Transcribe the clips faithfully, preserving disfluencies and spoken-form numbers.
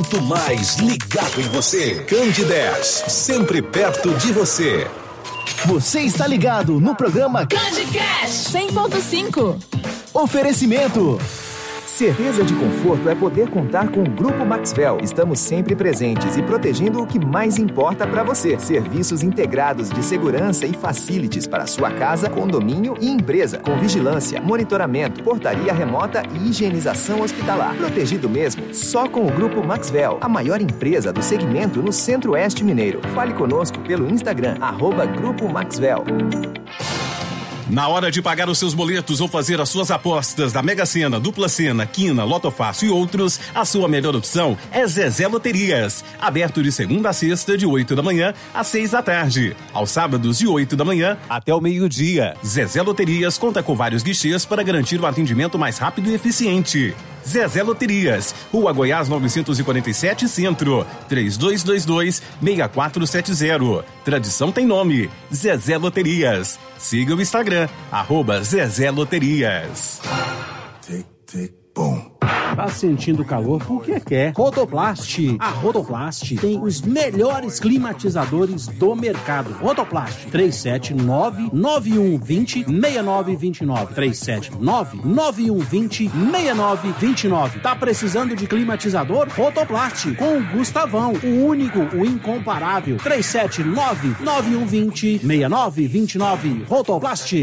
muito mais ligado em você. Candidez, sempre perto de você. Você está ligado no programa Candicast cem ponto cinco. Oferecimento. Certeza de conforto é poder contar com o Grupo Maxvel. Estamos sempre presentes e protegendo o que mais importa para você. Serviços integrados de segurança e facilities para sua casa, condomínio e empresa. Com vigilância, monitoramento, portaria remota e higienização hospitalar. Protegido mesmo, só com o Grupo Maxvel, a maior empresa do segmento no Centro-Oeste Mineiro. Fale conosco pelo Instagram, arroba Grupo Maxvel. Na hora de pagar os seus boletos ou fazer as suas apostas da Mega Sena, Dupla Sena, Quina, Loto Fácil e outros, a sua melhor opção é Zezé Loterias. Aberto de segunda a sexta, de oito da manhã às seis da tarde. Aos sábados, de oito da manhã até o meio-dia. Zezé Loterias conta com vários guichês para garantir o atendimento mais rápido e eficiente. Zezé Loterias, Rua Goiás novecentos e quarenta e sete, Centro, três dois dois dois, seis quatro sete zero. Tradição tem nome, Zezé Loterias. Siga o Instagram, arroba Zezé Loterias. Tic, tic, boom. Tá sentindo calor porque quer. Rodoplast. A Rodoplast tem os melhores climatizadores do mercado. Rodoplast. três sete nove, nove um dois zero, seis nove dois nove. três sete nove, nove um dois zero, seis nove dois nove. Tá precisando de climatizador? Rodoplast. Com o Gustavão. O único, o incomparável. três sete nove, nove um dois zero, seis nove dois nove. Rodoplast.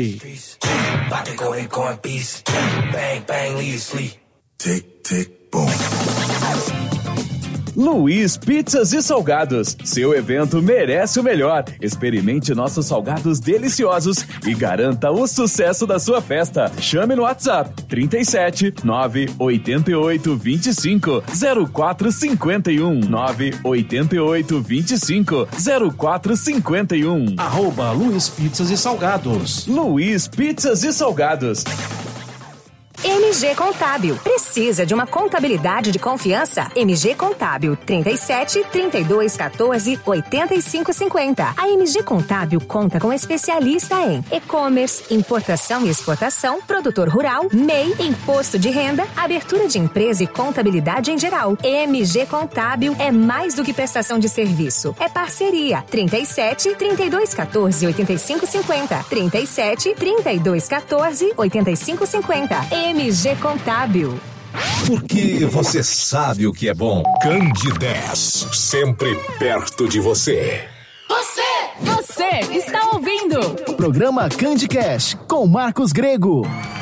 Bang, bang, leave you sleep. Tic, tic, boom. Luiz Pizzas e Salgados. Seu evento merece o melhor. Experimente nossos salgados deliciosos e garanta o sucesso da sua festa. Chame no WhatsApp trinta e sete, nove oito oito, vinte e cinco, zero quatro cinquenta e um. nove oito oito, vinte e cinco, zero quatro cinquenta e um. Arroba Luiz Pizzas e Salgados. Luiz Pizzas e Salgados. M G Contábil. Precisa de uma contabilidade de confiança? M G Contábil, trinta e sete, trinta e dois, quatorze, oitenta e cinco, cinquenta. A M G Contábil conta com especialista em e-commerce, importação e exportação, produtor rural, M E I, imposto de renda, abertura de empresa e contabilidade em geral. M G Contábil é mais do que prestação de serviço. É parceria. trinta e sete, trinta e dois, quatorze, oitenta e cinco, cinquenta. trinta e sete, trinta e dois, quatorze, oitenta e cinco, cinquenta. M G Contábil. Porque você sabe o que é bom. Candidez, sempre perto de você. Você, você está ouvindo Programa Candicast com Marcos Grego.